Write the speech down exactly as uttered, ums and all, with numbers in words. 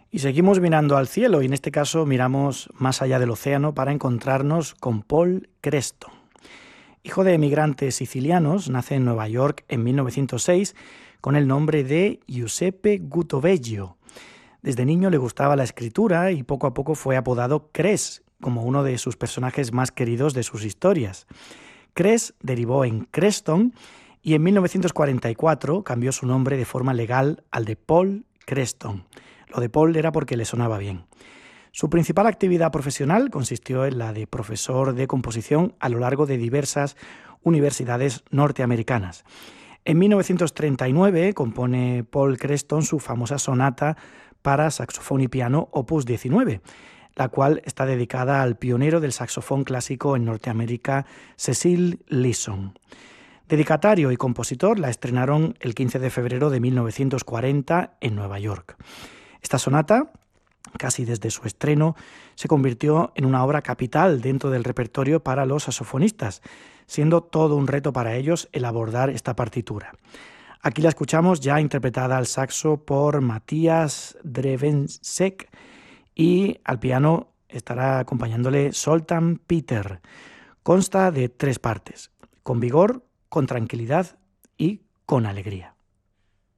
Y seguimos mirando al cielo y en este caso miramos más allá del océano para encontrarnos con Paul Creston. Hijo de emigrantes sicilianos, nace en Nueva York en mil novecientos seis con el nombre de Giuseppe Gutoveggio. Desde niño le gustaba la escritura y poco a poco fue apodado Cres, como uno de sus personajes más queridos de sus historias. Cres derivó en Creston y en mil novecientos cuarenta y cuatro cambió su nombre de forma legal al de Paul Creston. Lo de Paul era porque le sonaba bien. Su principal actividad profesional consistió en la de profesor de composición a lo largo de diversas universidades norteamericanas. En mil novecientos treinta y nueve compone Paul Creston su famosa sonata para saxofón y piano opus diecinueve, la cual está dedicada al pionero del saxofón clásico en Norteamérica, Cecil Leeson. Dedicatario y compositor la estrenaron el quince de febrero de mil novecientos cuarenta en Nueva York. Esta sonata, casi desde su estreno, se convirtió en una obra capital dentro del repertorio para los saxofonistas, siendo todo un reto para ellos el abordar esta partitura. Aquí la escuchamos ya interpretada al saxo por Matías Drevenček y al piano estará acompañándole Zoltán Péter. Consta de tres partes: con vigor, con tranquilidad y con alegría.